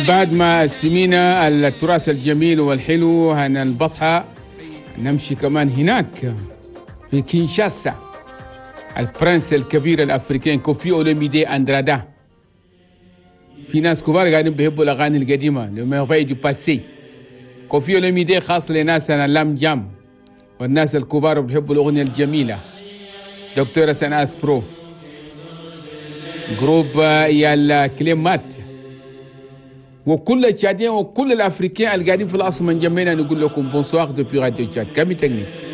بعد ما سمينا التراث الجميل والحلو عن البطحة، نمشي كمان هناك في كينشاسا. البرنس الكبير الأفريقي كوفي أولوميدي أندرادا. في ناس كبار قاعدين بيحبوا الأغاني القديمة لميرفاي دي باسي. كوفي أولوميدي خاص لناس لام جام، والناس الكبار بيحبوا الأغنية الجميلة. دكتورة سناس برو، جروب يا الكليمات، وكل التشاديين وكل الافريقيين اللي قاعدين في الاصل من جمينا نقول لكم بونسوار دوبي راديو تشاد. كمي تكنيك.